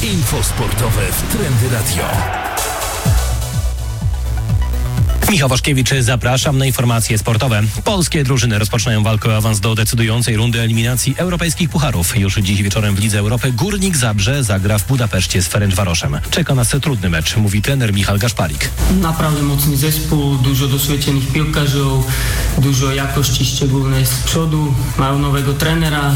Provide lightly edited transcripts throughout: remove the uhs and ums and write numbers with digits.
Info sportowe w Trendy Radio. Michał Waszkiewicz, zapraszam na informacje sportowe. Polskie drużyny rozpoczynają walkę o awans do decydującej rundy eliminacji europejskich pucharów. Już dziś wieczorem w Lidze Europy Górnik Zabrze zagra w Budapeszcie z Ferencvaroszem. Czeka nas trudny mecz, mówi trener Michał Gaszparik. Naprawdę mocny zespół, dużo doświadczonych piłkarzy, dużo jakości, szczególnie z przodu. Mają nowego trenera,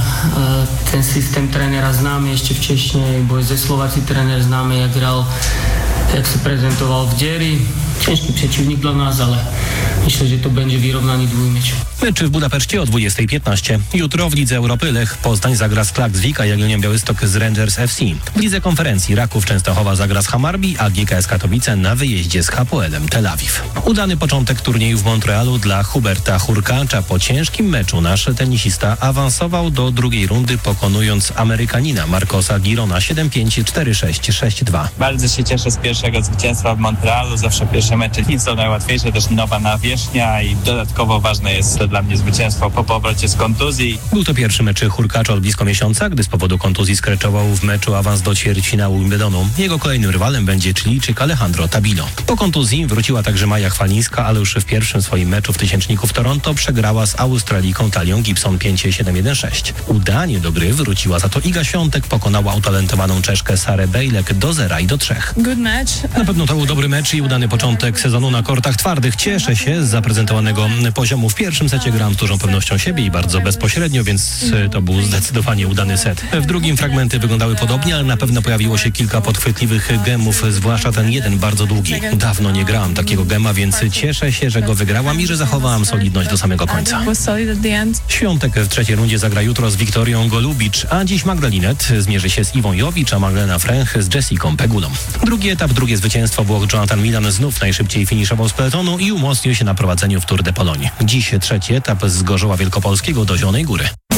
ten system trenera znamy jeszcze wcześniej, bo ze Słowacji trener znamy, jak grał, jak się prezentował w Dzieri. Ciężki przeciwnik dla nas, ale myślę, że to będzie wyrównany dwójmecz. Mecz w Budapeszcie o 20:15. Jutro w Lidze Europy Lech Poznań zagra z Klaksvik, a Jagiellonia Białystok z Rangers FC. W Lidze Konferencji Raków Częstochowa zagra z Hammarby, a GKS Katowice na wyjeździe z Hapoelem Tel Awiw. Udany początek turnieju w Montrealu dla Huberta Hurkacza. Po ciężkim meczu nasz tenisista awansował do drugiej rundy, pokonując Amerykanina Marcosa Girona 7-5, 4-6, 6-2. Bardzo się cieszę z pierwszego zwycięstwa w Montrealu. Zawsze pierwsze mecze nic to najłatwiejsze, też nowa nawierzchnia i dodatkowo ważne jest dla mnie zwycięstwo po powrocie z kontuzji. Był to pierwszy mecz Hurkacza od blisko miesiąca, gdy z powodu kontuzji skreczował w meczu awans do ćwierćfinału Wimbledonu. Jego kolejnym rywalem będzie Chilijczyk Alejandro Tabilo. Po kontuzji wróciła także Maja Chwalińska, ale już w pierwszym swoim meczu w tysięczniku w Toronto przegrała z Australijką Talią Gibson 5-7-1-6. Udanie do gry wróciła za to Iga Świątek, pokonała utalentowaną Czeszkę Sarę Bejlek do 0-3. Good match. Na pewno to był dobry mecz i udany początek sezonu na kortach twardych. Cieszę się z zaprezentowanego poziomu. W pierwszym secie grałem z dużą pewnością siebie i bardzo bezpośrednio, więc to był zdecydowanie udany set. W drugim fragmenty wyglądały podobnie, ale na pewno pojawiło się kilka podchwytliwych gemów, zwłaszcza ten jeden bardzo długi. Dawno nie grałam takiego gema, więc cieszę się, że go wygrałam i że zachowałam solidność do samego końca. Świątek w trzeciej rundzie zagra jutro z Wiktorią Golubicz, a dziś Magdalinet zmierzy się z Iwą Jowicz, a Magdalena Fręch z Jessiką Pegulą. Drugi etap, drugie zwycięstwo Włoch Jonathan Milan znów najszybciej finiszował z peletonu i umocnił się na prowadzeniu w Tour de Pologne. Dziś trzeci etap z Gorzoła Wielkopolskiego do Zielonej Góry.